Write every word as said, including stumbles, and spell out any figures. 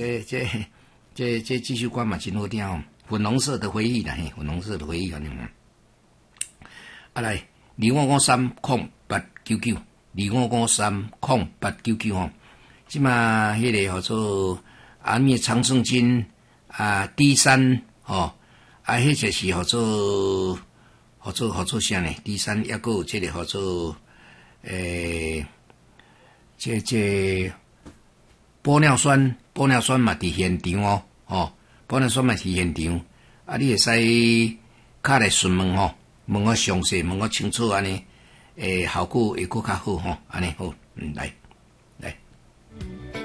这这这这这首歌嘛真好听哦，粉红色的回忆啦，嘿，粉红色的回忆，安尼嘛。啊来，二五五三空八九九，二五五三空八九九吼。即嘛，迄个叫做阿弥长生经啊，第三吼，啊，迄就是叫做叫做叫做啥呢？第三抑个有即个叫做诶，这这玻尿酸，玻尿酸嘛伫现场哦，吼，玻尿酸嘛伫现场，啊，你会使敲来询问吼。问我详细，问我清楚安尼，诶，效果会搁较好吼，安尼好，嗯，来。